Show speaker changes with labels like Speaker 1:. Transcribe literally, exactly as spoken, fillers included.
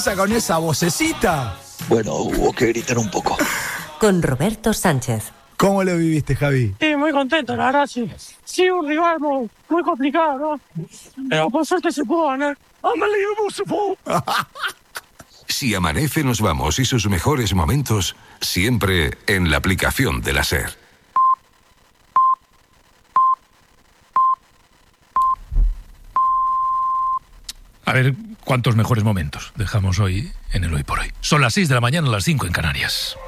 Speaker 1: Con esa vocecita.
Speaker 2: Bueno, hubo que gritar un poco.
Speaker 3: Con Roberto Sánchez.
Speaker 1: ¿Cómo lo viviste, Javi?
Speaker 4: Sí, muy contento, la verdad, sí. Sí, un rival muy, muy complicado, ¿no? Pero por suerte se pudo ganar.
Speaker 5: Si amanece, nos vamos y sus mejores momentos siempre en la aplicación de la SER.
Speaker 6: A ver cuántos mejores momentos dejamos hoy en el Hoy por Hoy. Son las seis de la mañana, las cinco en Canarias.